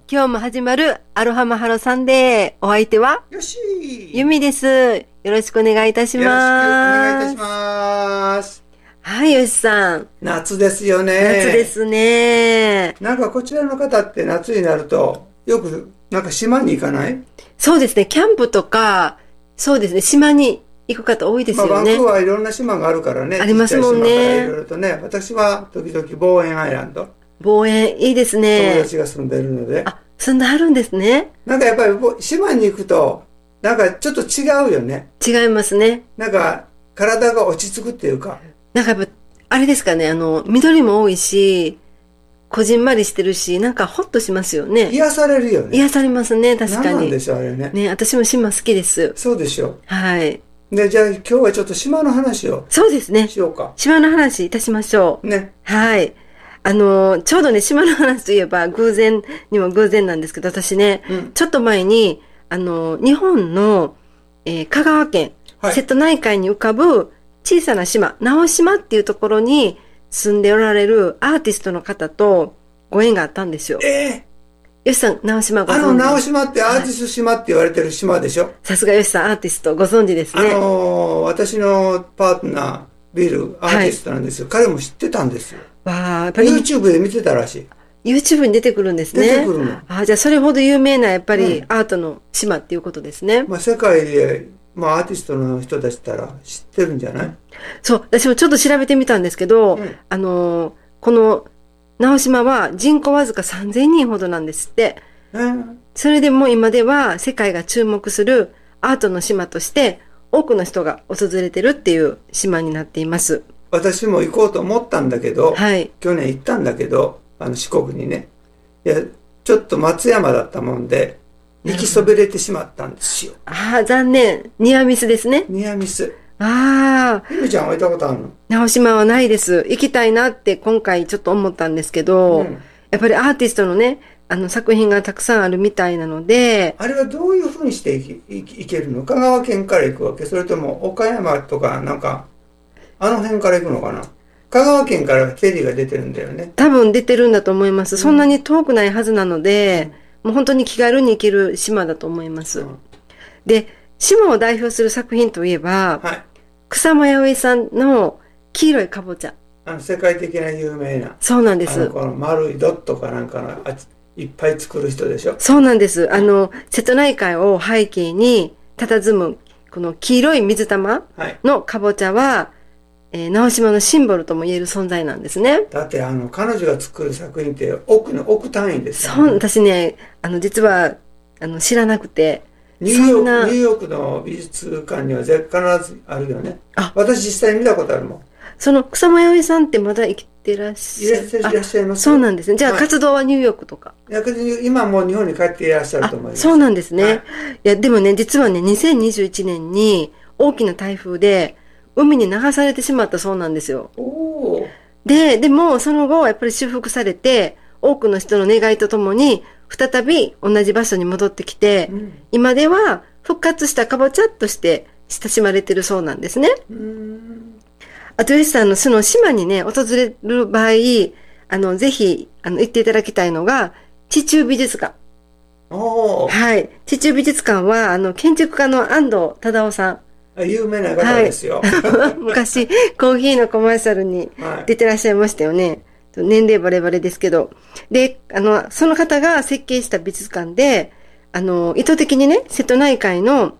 今日も始まるアロハマハロサンデー。お相手はよしユミです。よろしくお願いいたします。 よろしくお願いいたします。 はい、よしさん。 夏ですよね。 夏ですね。 なんかこちらの方って夏になると、よくなんか島に行かない？ そうですね、キャンプとか、そうですね、島に行く方多いですよね。 バンクーバーはいろんな島があるからね。 ありますもんね。 ちっちゃい島からいろいろとね。私は時々ボーエンアイランド。 望遠、いいですね。 友達が住んでるので。 あ、住んではるんですね。 なんかやっぱり島に行くと、なんかちょっと違うよね。 違いますね。 なんか体が落ち着くっていうか。 なんかやっぱ、あれですかね、緑も多いし、こじんまりしてるし、なんかホッとしますよね。 癒されるよね。 癒されますね、確かに。 何なんでしょう、あれね。 ね、私も島好きです。 そうでしょう。 はい。 で、じゃあ今日はちょっと島の話をそうですね。 しようか。 島の話いたしましょう。 ね。 はい。ちょうどね、島の話といえば偶然にも偶然なんですけど、私ね、ちょっと前に、日本の、香川県、瀬戸内海に浮かぶ小さな島、直島っていうところに住んでおられるアーティストの方とご縁があったんですよ。よしさん、直島ご存知？ 直島ってアーティスト島って言われてる島でしょ？ さすがよしさん、アーティストご存知ですね。 私のパートナー、ビル、アーティストなんですよ。彼も知ってたんですよ。 わあ、やっぱり YouTube で見てたらしい。 YouTube に出てくるんですね。 出てくるの。 あ、じゃあそれほど有名なやっぱりアートの島っていうことですね。 世界で、アーティストの人たちったら知ってるんじゃない？ そう、私もちょっと調べてみたんですけど、この直島は人口わずか3000人ほどなんですって。それでも今では世界が注目するアートの島として多くの人が訪れてるっていう島になっています。 私も行こうと思ったんだけど、去年行ったんだけど、四国にね。いや、ちょっと松山だったもんで、行きそびれてしまったんですよ。 ああ、残念。ニアミスですね。 ニアミス。 ああ。 ゆみちゃんは行ったことあるの？ 直島はないです。行きたいなって今回ちょっと思ったんですけど、やっぱりアーティストのね、作品がたくさんあるみたいなので。 あれはどういうふうにして行けるの？香川県から行くわけ？それとも岡山とかなんか、あの辺から行くのかな？香川県からフェリーが出てるんだよね。 多分出てるんだと思います。そんなに遠くないはずなので、もう本当に気軽に行ける島だと思います。で、島を代表する作品といえば、草間彌生さんの黄色いかぼちゃ。 世界的な有名な。 そうなんです。 この丸いドットかなんかのいっぱい作る人でしょ？ そうなんです。瀬戸内海を背景に佇むこの黄色い水玉のかぼちゃは、直島のシンボルとも言える存在なんですね。 だって彼女が作る作品って億単位ですよね。そう、私ね、実は知らなくて。 ニューヨークの美術館には必ずあるよね。私実際見たことあるもん。 その草間彌生さんってまだ生きてらっしゃる？ いらっしゃいます。 そうなんですね。じゃあ活動はニューヨークとか？ 今もう日本に帰っていらっしゃると思います。 そうなんですね。いや、でもね、実はね、2021年に大きな台風で海に流されてしまったそうなんですよ。でもその後やっぱり修復されて、多くの人の願いとともに再び同じ場所に戻ってきて、今では復活したかぼちゃとして親しまれてるそうなんですね。あと、よしさんその島にね、訪れる場合、ぜひ、行っていただきたいのが、地中美術館。はい。地中美術館は、建築家の安藤忠雄さん。 有名な方ですよ。 昔、コーヒーのコマーシャルに出てらっしゃいましたよね。年齢バレバレですけど。で、その方が設計した美術館で、意図的にね、瀬戸内海の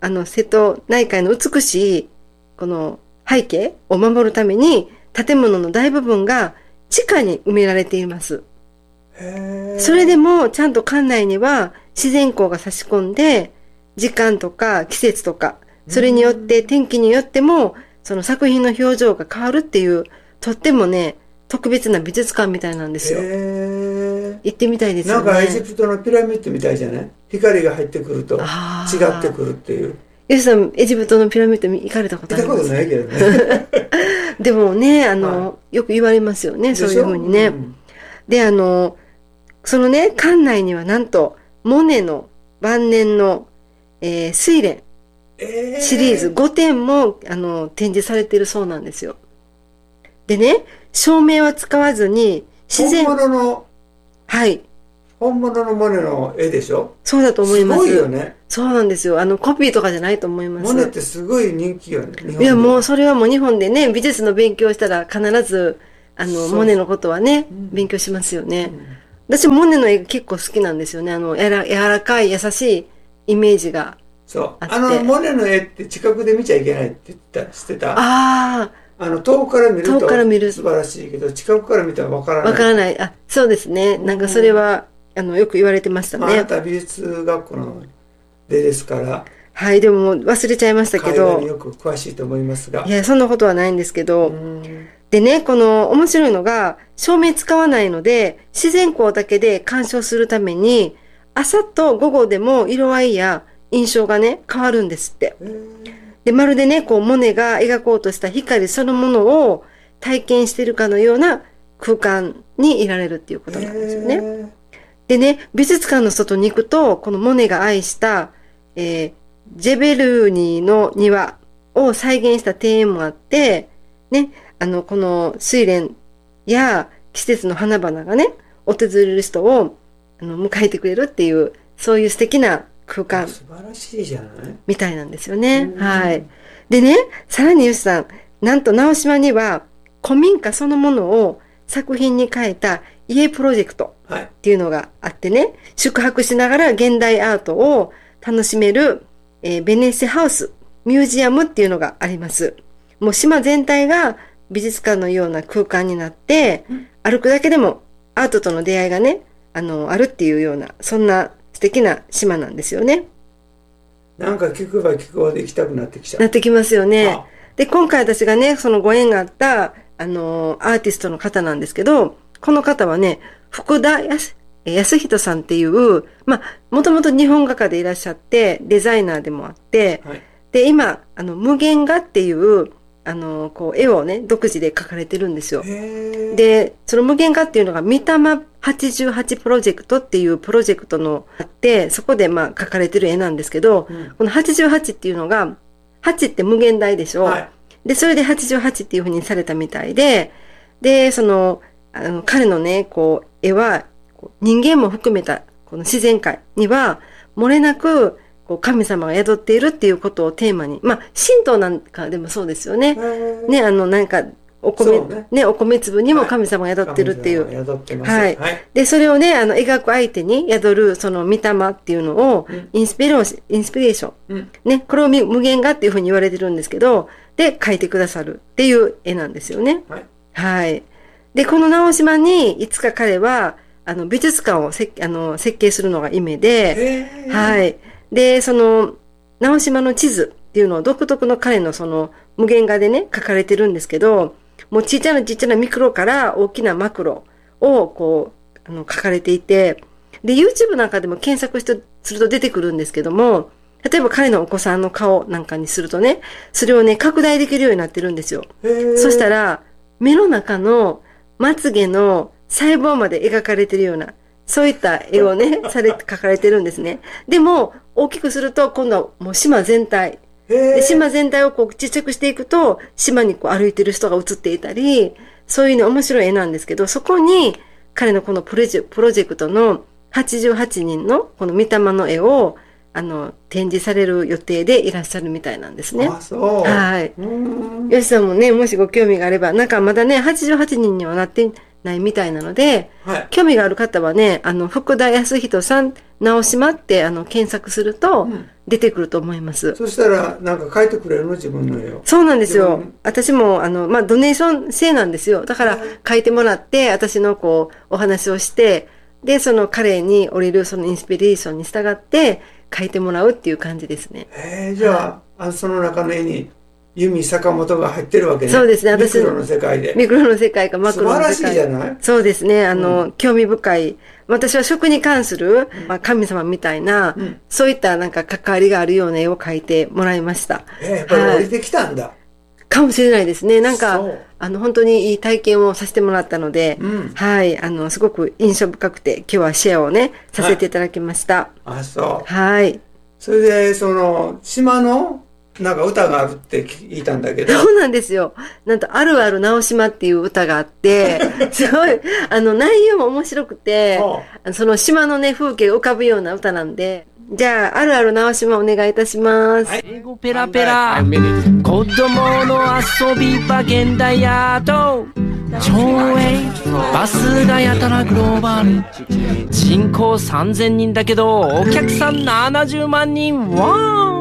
美しい、この背景を守るために、建物の大部分が地下に埋められています。それでも、ちゃんと館内には自然光が差し込んで、時間とか季節とか、それによって天気によっても、その作品の表情が変わるっていう、とってもね、特別な美術館みたいなんですよ。行ってみたいですよね。 なんかエジプトのピラミッドみたいじゃない？光が入ってくると違ってくるっていう。 よしさん、エジプトのピラミッド行かれたことあります？ 行ったことないけどね。 でもね、よく言われますよね、そういうふうにね。で、そのね、館内にはなんと、モネの晩年の、睡蓮シリーズ5点も、展示されているそうなんですよ。でね、照明は使わずに、 本物のはい。 本物のモネの絵でしょ。 そうだと思います。 すごいよね。 そうなんですよ。コピーとかじゃないと思います。 モネってすごい人気よね。 いや、もうそれはもう日本でね、美術の勉強したら必ず、モネのことはね、勉強しますよね。私、モネの絵結構好きなんですよね。柔らかい、優しいイメージがあって。 モネの絵って近くで見ちゃいけないって言った知ってた？ ああ。 遠くから見ると素晴らしいけど、近くから見たらわからない。 わからない。あ、そうですね。なんかそれは、よく言われてましたね。 あなた美術学校の出ですから。 はい、でも忘れちゃいましたけど。 絵画によく詳しいと思いますが。 いや、そんなことはないんですけど。でね、この面白いのが、照明使わないので、自然光だけで鑑賞するために、朝と午後でも色合いや印象がね、変わるんですって。で、まるでね、モネが描こうとした光そのものを体験しているかのような空間にいられるっていうことなんですよね。でね、美術館の外に行くと、このモネが愛した、ジェベルーニの庭を再現した庭園もあって、ね、この睡蓮や季節の花々がね、訪れる人を迎えてくれるっていう、そういう素敵な空間。 素晴らしいじゃないみたいなんですよね。はい。でね、さらに吉さん、なんと直島には古民家そのものを作品に変えた家プロジェクトっていうのがあってね、宿泊しながら現代アートを楽しめる、ベネッセハウスミュージアムっていうのがあります。もう島全体が美術館のような空間になって、歩くだけでもアートとの出会いがね、あるっていうような、そんな素敵な島なんですよね。 なんか聞くば聞くほど行きたくなってきちゃう。 なってきますよね。で、今回私がね、そのご縁があった、アーティストの方なんですけど、この方はね、福田康人さんっていう、もともと日本画家でいらっしゃって、デザイナーでもあって、で、今、無限画っていう、絵をね、独自で描かれてるんですよ。で、その無限画っていうのが、三玉88プロジェクトっていうプロジェクトのあって、そこで描かれてる絵なんですけど、この88っていうのが、8って無限大でしょ。で、それで88っていう風にされたみたいで、で、彼のね、絵は、人間も含めた、この自然界には、漏れなく、神様が宿っているっていうことをテーマに、神道なんかでもそうですよね。ね、なんか、お米粒にも神様が宿ってるっていう。 宿ってます。 はい。で、それをね、描く相手に宿る、その御霊っていうのを、インスピレーション。ね、これを無限画っていうふうに言われてるんですけど、で、描いてくださるっていう絵なんですよね。はい。で、この直島に、いつか彼は、美術館を設計するのが夢で、はい。で、直島の地図っていうのを独特の彼の無限画でね、描かれてるんですけど、もうちっちゃなミクロから大きなマクロを書かれていて、で、YouTube なんかでも検索すると出てくるんですけども、例えば彼のお子さんの顔なんかにするとね、それをね、拡大できるようになってるんですよ。そしたら、目の中のまつげの細胞まで描かれてるような、そういった絵をね、描かれてるんですね。でも、大きくすると、今度はもう島全体。で島全体をちっちゃくしていくと、島に歩いてる人が映っていたり、そういうね、面白い絵なんですけど、そこに彼のこのプロジェクトの88人のこの御霊の絵を、展示される予定でいらっしゃるみたいなんですね。 あ、そう。 はい。吉さんもね、もしご興味があれば、なんかまだね、88人にはなってないみたいなので、興味がある方はね、福田康人さん、直島って検索すると出てくると思います。 そしたら、なんか描いてくれるの自分の絵を。 そうなんですよ。私も、ドネーション制なんですよ。だから、描いてもらって、私のお話をして、で、彼に降りるそのインスピレーションに従って、描いてもらうっていう感じですね。 じゃあ、その中の絵に、由美坂本が入ってるわけね。 そうですね。 私ミクロの世界で。 ミクロの世界かマクロの世界。 素晴らしいじゃない？ そうですね。興味深い。私は食に関する、神様みたいな、そういったなんか関わりがあるような絵を描いてもらいました。 やっぱり降りてきたんだ。 かもしれないですね。なんか、本当にいい体験をさせてもらったので、はい。すごく印象深くて、今日はシェアをね、させていただきました。 あ、そう。 はい。 それで、島のなんか歌があるって聞いたんだけど。 そうなんですよ。なんと、あるある直島っていう歌があって、すごい、内容も面白くて、その島のね、風景が浮かぶような歌なんで、じゃあ、あるある直島お願いいたします。 英語ペラペラ、子供の遊び場現代アート。町営バスがやたらグローバル。人口3000人だけど、お客さん70万人。ワーン